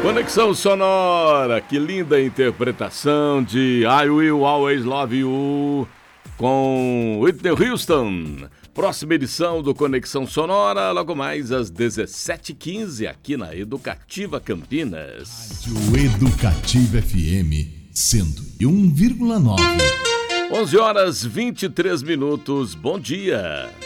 Conexão Sonora, que linda interpretação de I Will Always Love You com Whitney Houston. Próxima edição do Conexão Sonora, logo mais às 17h15, aqui na Educativa Campinas. Rádio Educativa FM 101,9. 11h23. Bom dia.